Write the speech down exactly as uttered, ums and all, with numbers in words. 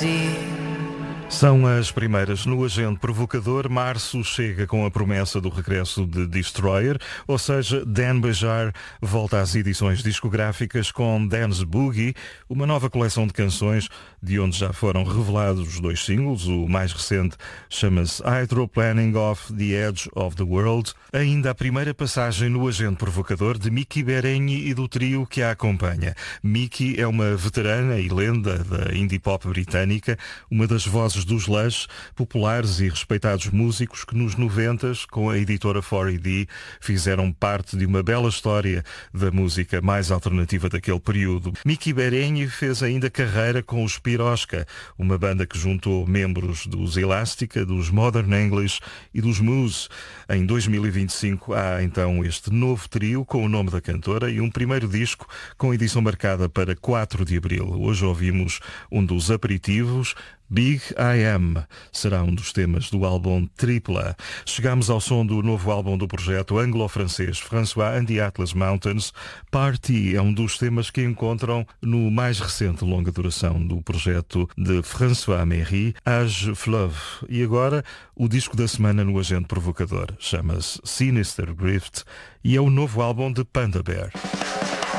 São as primeiras no Agente Provocador. Março chega com a promessa do regresso de Destroyer, ou seja, Dan Bejar volta às edições discográficas com Dance Boogie, uma nova coleção de canções de onde já foram revelados dois singles. O mais recente chama-se Hydroplaning Off the Edge of the World. Ainda a primeira passagem no Agente Provocador de Miki Berenyi e do trio que a acompanha. Miki é uma veterana e lenda da indie pop britânica, uma das vozes dos Lush, populares e respeitados músicos que nos noventas, com a editora quatro A D, fizeram parte de uma bela história da música mais alternativa daquele período. Miki Berenyi fez ainda carreira com os Piroska, uma banda que juntou membros dos Elástica, dos Modern English e dos Muse. Em dois mil e vinte e cinco há então este novo trio com o nome da cantora e um primeiro disco com edição marcada para quatro de abril. Hoje ouvimos um dos aperitivos. Big I Am será um dos temas do álbum Tripla. Chegamos ao som do novo álbum do projeto anglo-francês François and the Atlas Mountains. Party é um dos temas que encontram no mais recente longa duração do projeto de François Méry, Age Fleuve. E agora, o disco da semana no Agente Provocador. Chama-se Sinister Drift e é o novo álbum de Panda Bear.